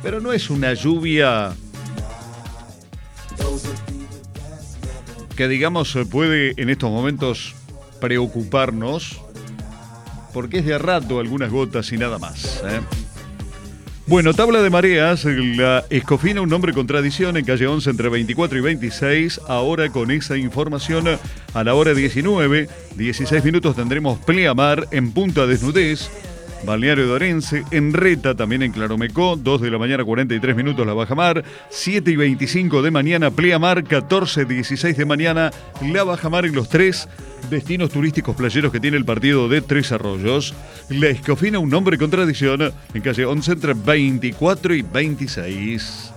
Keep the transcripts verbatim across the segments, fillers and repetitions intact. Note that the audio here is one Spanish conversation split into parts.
pero no es una lluvia que, digamos, puede en estos momentos preocuparnos, porque es de a rato algunas gotas y nada más, ¿eh? Bueno, tabla de mareas, la Escofina, un nombre con tradición, en calle once entre veinticuatro y veintiséis. Ahora con esa información, a la hora diecinueve, dieciséis minutos tendremos pleamar en Punta Desnudez, Balneario de Orense, en Reta, también en Claromecó, dos de la mañana, cuarenta y tres minutos la bajamar, siete y veinticinco de mañana pleamar, catorce, dieciséis de mañana la bajamar en los tres destinos turísticos playeros que tiene el partido de Tres Arroyos. La Escofina, un nombre con tradición, en calle once entre veinticuatro y veintiséis.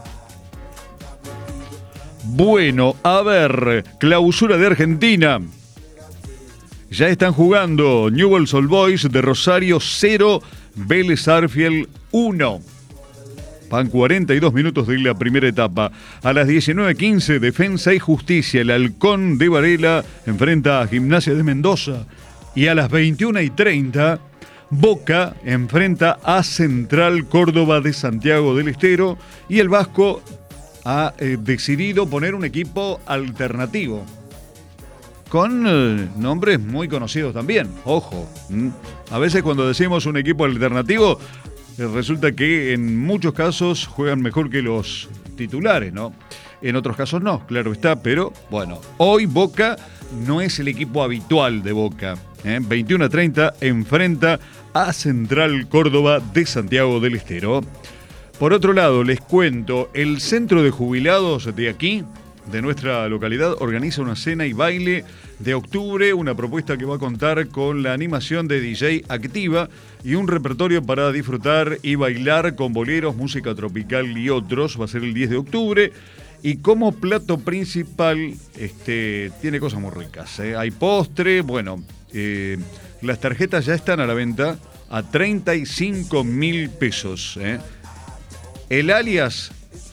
Bueno, a ver, clausura de Argentina. Ya están jugando Newell's Old Boys de Rosario cero, Vélez Sarsfield uno. Van cuarenta y dos minutos de la primera etapa. A las diecinueve quince, Defensa y Justicia, el Halcón de Varela enfrenta a Gimnasia de Mendoza. Y a las veintiuna y treinta, Boca enfrenta a Central Córdoba de Santiago del Estero. Y el Vasco ha eh, decidido poner un equipo alternativo, con eh, nombres muy conocidos también, ojo. ¿Mm? A veces cuando decimos un equipo alternativo, eh, resulta que en muchos casos juegan mejor que los titulares, ¿no? En otros casos no, claro está, pero bueno, hoy Boca no es el equipo habitual de Boca. ¿eh? veintiuna treinta enfrenta a Central Córdoba de Santiago del Estero. Por otro lado, les cuento, el centro de jubilados de aquí, de nuestra localidad, organiza una cena y baile de octubre, una propuesta que va a contar con la animación de D J activa y un repertorio para disfrutar y bailar con boleros, música tropical y otros. Va a ser el diez de octubre y como plato principal este, tiene cosas muy ricas, ¿eh? Hay postre, bueno, eh, las tarjetas ya están a la venta a treinta y cinco mil pesos. ¿eh? El alias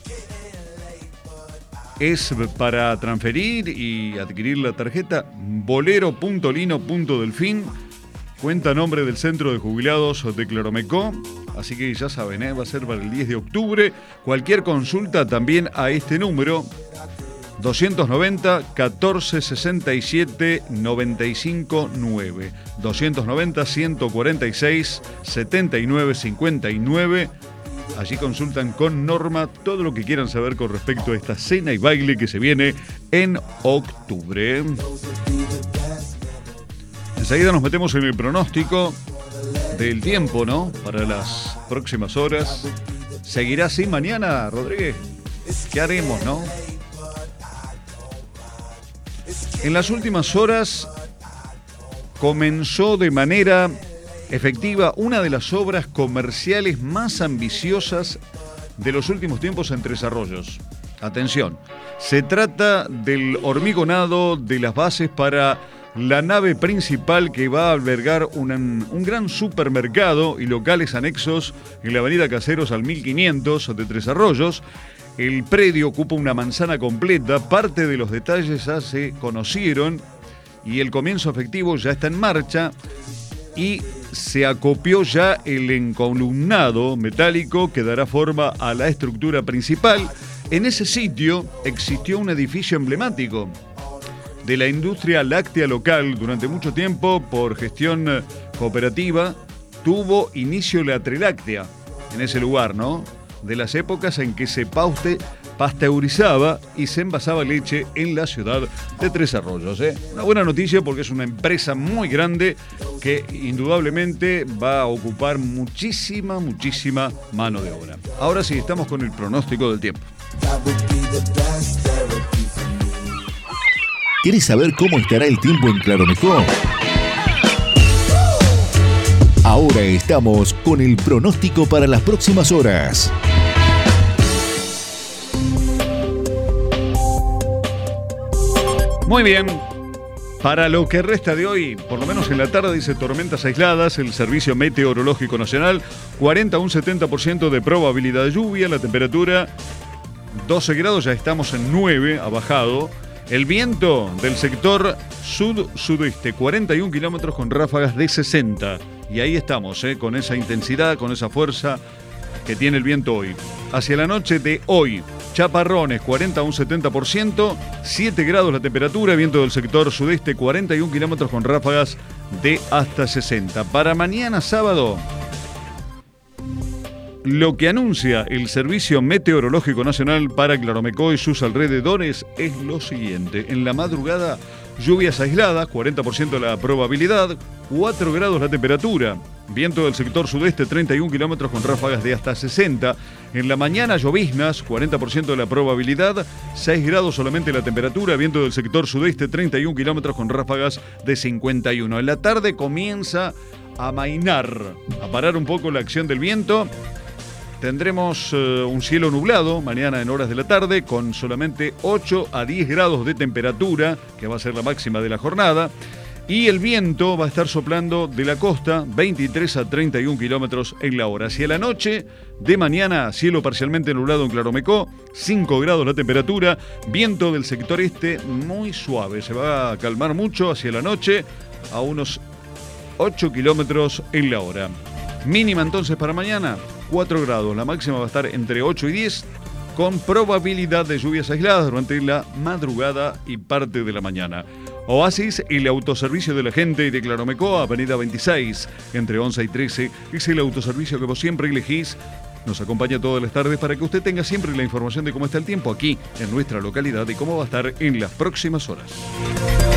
es para transferir y adquirir la tarjeta bolero punto lino punto delfín, cuenta a nombre del Centro de Jubilados de Claromecó, así que ya saben, ¿eh? va a ser para el diez de octubre. Cualquier consulta también a este número, doscientos noventa, catorce sesenta y siete, noventa y cinco nueve, doscientos noventa, ciento cuarenta y seis, setenta y nueve cincuenta y nueve. Allí consultan con Norma todo lo que quieran saber con respecto a esta cena y baile que se viene en octubre. Enseguida nos metemos en el pronóstico del tiempo, ¿no? Para las próximas horas. ¿Seguirá así mañana, Rodríguez? ¿Qué haremos, no? En las últimas horas comenzó de manera efectiva una de las obras comerciales más ambiciosas de los últimos tiempos en Tres Arroyos. Atención, se trata del hormigonado de las bases para la nave principal que va a albergar un, un gran supermercado y locales anexos en la avenida Caseros al mil quinientos de Tres Arroyos. El predio ocupa una manzana completa, parte de los detalles ya se conocieron y el comienzo efectivo ya está en marcha. Y se acopió ya el encolumnado metálico que dará forma a la estructura principal. En ese sitio existió un edificio emblemático de la industria láctea local. Durante mucho tiempo, por gestión cooperativa, tuvo inicio la Treláctea en ese lugar, ¿no? De las épocas en que se pauste, pasteurizaba y se envasaba leche en la ciudad de Tres Arroyos. ¿eh? Una buena noticia porque es una empresa muy grande que indudablemente va a ocupar muchísima, muchísima mano de obra. Ahora sí, estamos con el pronóstico del tiempo. ¿Quieres saber cómo estará el tiempo en Claromecó? Ahora estamos con el pronóstico para las próximas horas. Muy bien, para lo que resta de hoy, por lo menos en la tarde, dice tormentas aisladas, el Servicio Meteorológico Nacional, cuarenta a un setenta por ciento de probabilidad de lluvia, la temperatura doce grados, ya estamos en nueve, ha bajado. El viento del sector sud-sudeste, cuarenta y un kilómetros con ráfagas de sesenta. Y ahí estamos, ¿eh? con esa intensidad, con esa fuerza que tiene el viento hoy. Hacia la noche de hoy, chaparrones cuarenta a un setenta por ciento, siete grados la temperatura, viento del sector sudeste cuarenta y un kilómetros con ráfagas de hasta sesenta. Para mañana sábado, lo que anuncia el Servicio Meteorológico Nacional para Claromecó y sus alrededores es lo siguiente. En la madrugada, lluvias aisladas, cuarenta por ciento la probabilidad, cuatro grados la temperatura. Viento del sector sudeste, treinta y un kilómetros con ráfagas de hasta sesenta. En la mañana, lloviznas, cuarenta por ciento de la probabilidad, seis grados solamente la temperatura. Viento del sector sudeste, treinta y un kilómetros con ráfagas de cincuenta y uno. En la tarde comienza a amainar, a parar un poco la acción del viento. Tendremos uh, un cielo nublado mañana en horas de la tarde con solamente ocho a diez grados de temperatura, que va a ser la máxima de la jornada. Y el viento va a estar soplando de la costa veintitrés a treinta y un kilómetros en la hora. Hacia la noche de mañana, cielo parcialmente nublado en Claromecó, cinco grados la temperatura, viento del sector este muy suave. Se va a calmar mucho hacia la noche a unos ocho kilómetros en la hora. Mínima entonces para mañana, cuatro grados. La máxima va a estar entre ocho y diez, con probabilidad de lluvias aisladas durante la madrugada y parte de la mañana. Oasis, el autoservicio de la gente de Claromecó, avenida veintiséis, entre once y trece, es el autoservicio que vos siempre elegís. Nos acompaña todas las tardes para que usted tenga siempre la información de cómo está el tiempo aquí en nuestra localidad y cómo va a estar en las próximas horas.